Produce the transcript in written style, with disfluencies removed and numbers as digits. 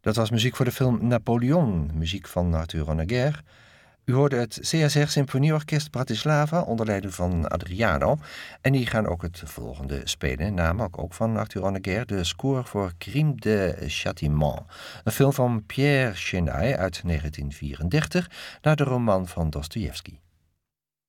Dat was muziek voor de film Napoleon, muziek van Arthur Honegger. U hoorde het CSR Symfonieorkest Bratislava onder leiding van Adriano. En die gaan ook het volgende spelen, namelijk ook van Arthur Honegger, de score voor Crime de Châtiment. Een film van Pierre Chenaille uit 1934, naar de roman van Dostojevski.